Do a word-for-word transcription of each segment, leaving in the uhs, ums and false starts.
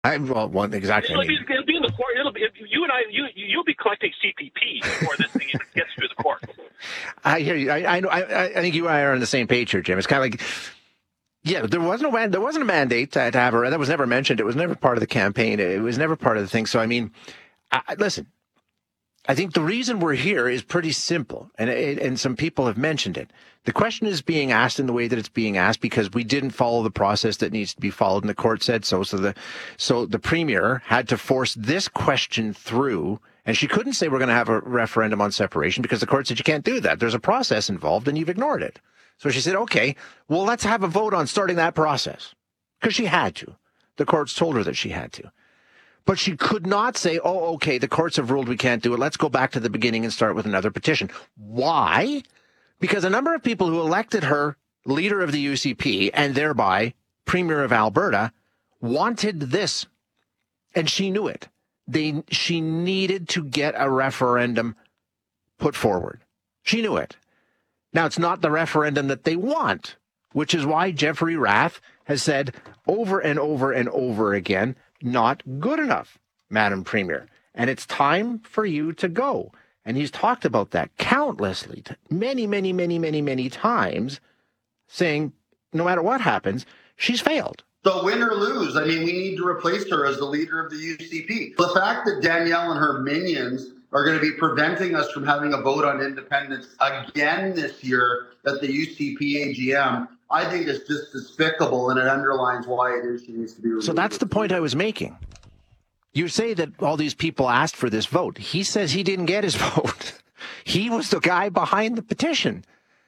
I, well, one exactly. It'll, I mean, be, it'll be in the court. It'll be you and I. You you'll be collecting C P P before this thing even gets through the court. I hear you. I I, know, I I think you and I are on the same page here, Jim. It's kind of like, yeah, there wasn't a there wasn't a mandate to, to have her. That was never mentioned. It was never part of the campaign. It was never part of the thing. So I mean, I, listen. I think the reason we're here is pretty simple, and and some people have mentioned it. The question is being asked in the way that it's being asked because we didn't follow the process that needs to be followed, and the court said so. So the so the premier had to force this question through, and she couldn't say we're going to have a referendum on separation because the court said you can't do that. There's a process involved, and you've ignored it. So she said, okay, well, let's have a vote on starting that process because she had to. The courts told her that she had to. But she could not say, oh, okay, the courts have ruled we can't do it. Let's go back to the beginning and start with another petition. Why? Because a number of people who elected her leader of the U C P and thereby Premier of Alberta wanted this. And she knew it. They, she needed to get a referendum put forward. She knew it. Now, it's not the referendum that they want, which is why Jeffrey Rath has said over and over and over again, not good enough, Madam Premier. And it's time for you to go. And he's talked about that countlessly, many, many, many, many, many times, saying no matter what happens, she's failed. So win or lose, I mean, we need to replace her as the leader of the U C P. The fact that Danielle and her minions are going to be preventing us from having a vote on independence again this year at the U C P A G M, I think it's just despicable, and it underlines why it is she needs to be removed. So that's the point I was making. You say that all these people asked for this vote. He says he didn't get his vote. He was the guy behind the petition.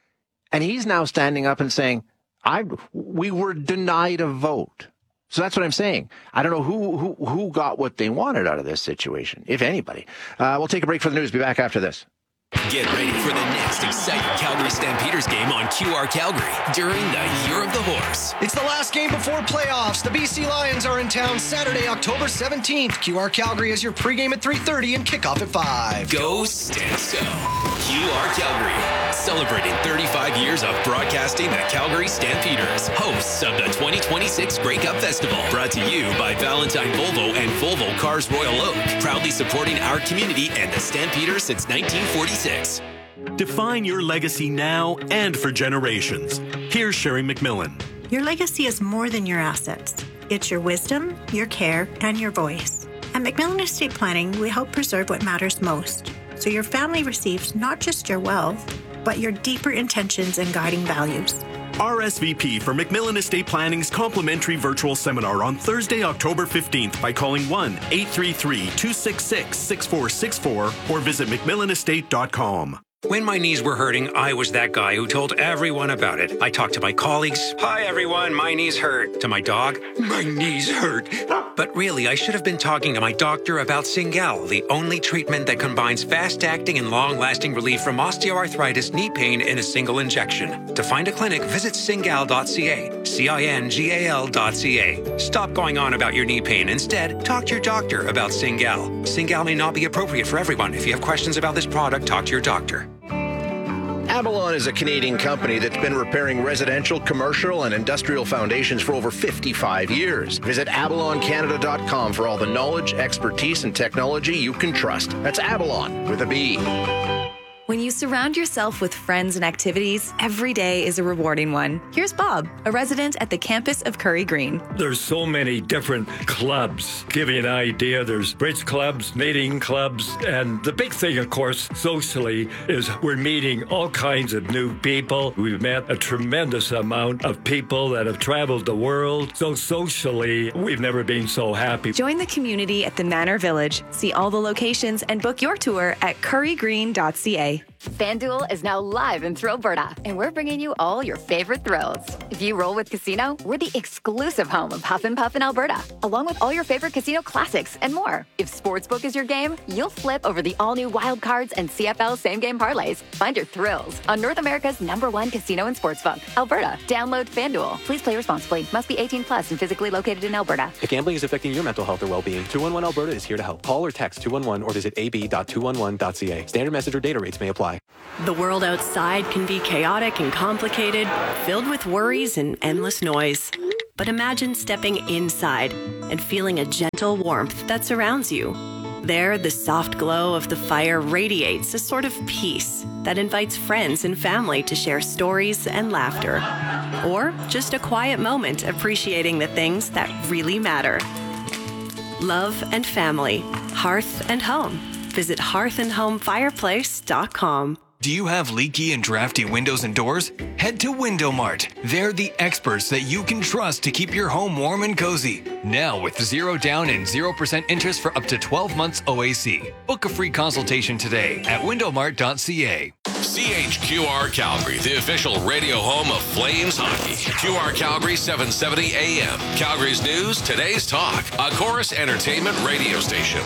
And he's now standing up and saying, I, we were denied a vote. So that's what I'm saying. I don't know who, who, who got what they wanted out of this situation, if anybody. Uh, we'll take a break for the news. Be back after this. Get ready for the next exciting Calgary Stampeders game on Q R Calgary during the Year of the Horse. It's the last game before playoffs. The B C Lions are in town Saturday, October seventeenth. Q R Calgary is your pregame at three thirty and kickoff at five. Go Stanso. Q R Calgary, celebrating thirty-five years of broadcasting the Calgary Stampeders, hosts of the twenty twenty-six Grey Cup Festival. Brought to you by Valentine Volvo and Volvo Cars Royal Oak, proudly supporting our community and the Stampeders since nineteen forty-six. Define your legacy now and for generations. Here's Sherry McMillan. Your legacy is more than your assets. It's your wisdom, your care, and your voice. At McMillan Estate Planning, we help preserve what matters most, so your family receives not just your wealth, but your deeper intentions and guiding values. R S V P for McMillan Estate Planning's complimentary virtual seminar on Thursday, October fifteenth by calling one eight three three, two six six, six four six four or visit mcmillan estate dot com. When my knees were hurting, I was that guy who told everyone about it. I talked to my colleagues. Hi, everyone. My knees hurt. To my dog. My knees hurt. But really, I should have been talking to my doctor about Cingal, the only treatment that combines fast-acting and long-lasting relief from osteoarthritis knee pain in a single injection. To find a clinic, visit cingal dot c a. C I N G A L dot c a. Stop going on about your knee pain. Instead, talk to your doctor about Cingal. Cingal may not be appropriate for everyone. If you have questions about this product, talk to your doctor. Avalon is a Canadian company that's been repairing residential, commercial, and industrial foundations for over fifty-five years. Visit avalon canada dot com for all the knowledge, expertise, and technology you can trust. That's Avalon with a B. When you surround yourself with friends and activities, every day is a rewarding one. Here's Bob, a resident at the campus of Curry Green. There's so many different clubs. Give you an idea, there's bridge clubs, knitting clubs, and the big thing, of course, socially, is we're meeting all kinds of new people. We've met a tremendous amount of people that have traveled the world. So socially, we've never been so happy. Join the community at the Manor Village. See all the locations and book your tour at curry green dot c a. FanDuel is now live in Thrillberta, and we're bringing you all your favorite thrills. If you roll with Casino, we're the exclusive home of Huff and Puff in Alberta, along with all your favorite casino classics and more. If Sportsbook is your game, you'll flip over the all-new Wild Cards and C F L same-game parlays. Find your thrills on North America's number one casino and sportsbook, Alberta. Download FanDuel. Please play responsibly. Must be eighteen plus and physically located in Alberta. If gambling is affecting your mental health or well-being, two one one Alberta is here to help. Call or text two one one or visit a b dot two one one dot c a. Standard message or data rates may apply. The world outside can be chaotic and complicated, filled with worries and endless noise. But imagine stepping inside and feeling a gentle warmth that surrounds you. There, the soft glow of the fire radiates a sort of peace that invites friends and family to share stories and laughter. Or just a quiet moment appreciating the things that really matter. Love and family, hearth and home. Visit hearth and home fireplace dot com. Do you have leaky and drafty windows and doors? Head to Window Mart. They're the experts that you can trust to keep your home warm and cozy. Now with zero down and zero percent interest for up to twelve months O A C. Book a free consultation today at window mart dot c a. C H Q R Calgary, the official radio home of Flames hockey. Q R Calgary seven seventy A M. Calgary's news, today's talk. A Chorus Entertainment radio station.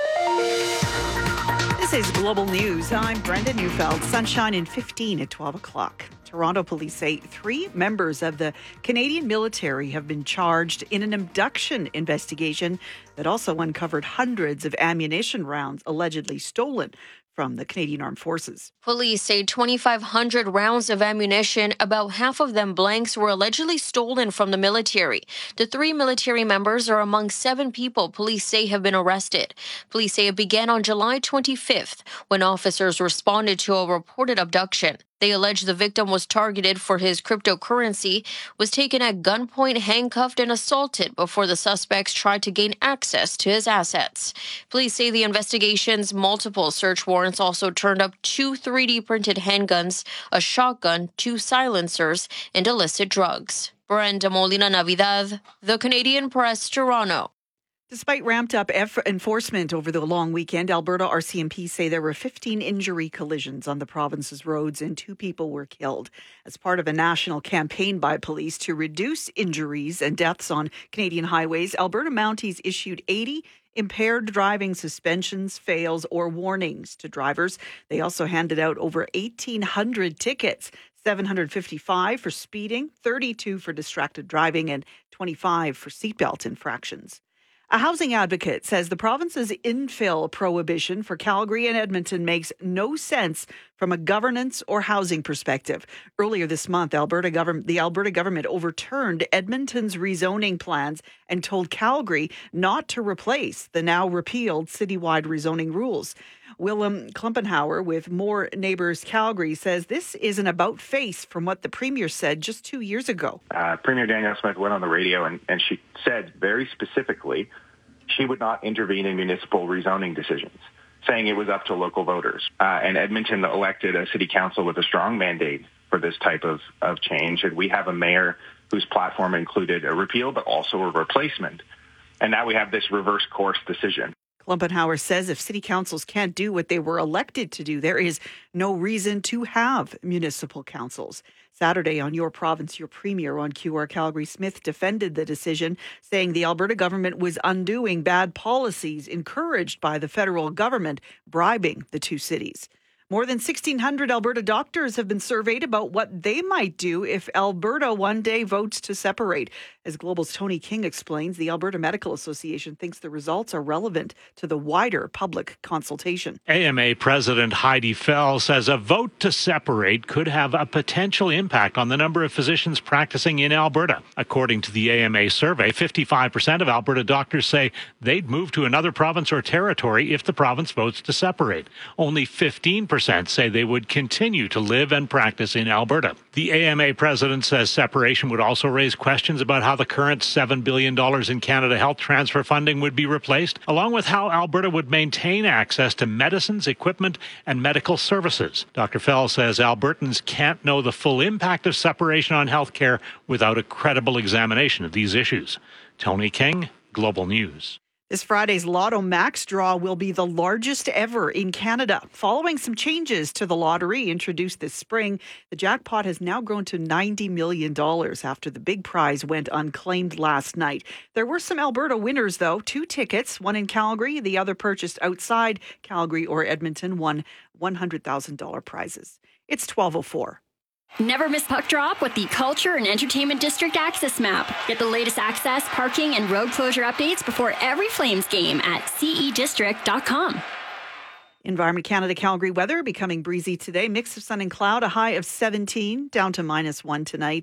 This is Global News. I'm Brenda Neufeld. Sunshine in fifteen at twelve o'clock. Toronto police say three members of the Canadian military have been charged in an abduction investigation that also uncovered hundreds of ammunition rounds allegedly stolen from the Canadian Armed Forces. Police say twenty-five hundred rounds of ammunition, about half of them blanks, were allegedly stolen from the military. The three military members are among seven people police say have been arrested. Police say it began on July twenty-fifth when officers responded to a reported abduction. They allege the victim was targeted for his cryptocurrency, was taken at gunpoint, handcuffed, and assaulted before the suspects tried to gain access to his assets. Police say the investigation's multiple search warrants also turned up two three D printed handguns, a shotgun, two silencers, and illicit drugs. Brenda Molina Navidad, The Canadian Press, Toronto. Despite ramped-up enforcement over the long weekend, Alberta R C M P say there were fifteen injury collisions on the province's roads and two people were killed. As part of a national campaign by police to reduce injuries and deaths on Canadian highways, Alberta Mounties issued eighty impaired driving suspensions, fails, or warnings to drivers. They also handed out over eighteen hundred tickets, seven hundred fifty-five for speeding, thirty-two for distracted driving, and twenty-five for seatbelt infractions. A housing advocate says the province's infill prohibition for Calgary and Edmonton makes no sense from a governance or housing perspective. Earlier this month, Alberta government, the Alberta government overturned Edmonton's rezoning plans and told Calgary not to replace the now repealed citywide rezoning rules. Willem Klumpenhauer with More Neighbours Calgary says this is an about-face from what the Premier said just two years ago. Uh, Premier Danielle Smith went on the radio and, and she said very specifically she would not intervene in municipal rezoning decisions, saying it was up to local voters. Uh, and Edmonton elected a city council with a strong mandate for this type of, of change. And we have a mayor whose platform included a repeal but also a replacement. And now we have this reverse course decision. Klumpenhauer says if city councils can't do what they were elected to do, there is no reason to have municipal councils. Saturday on Your Province, Your Premier on Q R Calgary, Smith defended the decision, saying the Alberta government was undoing bad policies encouraged by the federal government, bribing the two cities. More than sixteen hundred Alberta doctors have been surveyed about what they might do if Alberta one day votes to separate. As Global's Tony King explains, the Alberta Medical Association thinks the results are relevant to the wider public consultation. A M A President Heidi Fell says a vote to separate could have a potential impact on the number of physicians practicing in Alberta. According to the A M A survey, fifty-five percent of Alberta doctors say they'd move to another province or territory if the province votes to separate. Only fifteen percent say they would continue to live and practice in Alberta. The A M A president says separation would also raise questions about how the current seven billion dollars in Canada Health Transfer funding would be replaced, along with how Alberta would maintain access to medicines, equipment, and medical services. Doctor Fell says Albertans can't know the full impact of separation on health care without a credible examination of these issues. Tony King, Global News. This Friday's Lotto Max draw will be the largest ever in Canada. Following some changes to the lottery introduced this spring, the jackpot has now grown to ninety million dollars after the big prize went unclaimed last night. There were some Alberta winners, though. Two tickets, one in Calgary, the other purchased outside Calgary or Edmonton, won one hundred thousand dollars prizes. It's twelve oh four. Never miss Puck Drop with the Culture and Entertainment District Access Map. Get the latest access, parking, and road closure updates before every Flames game at c e district dot com. Environment Canada Calgary weather becoming breezy today. Mix of sun and cloud, a high of seventeen, down to minus one tonight.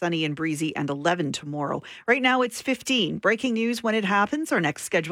sunny and breezy, and eleven tomorrow. Right now it's fifteen. Breaking news when it happens. Our next schedule.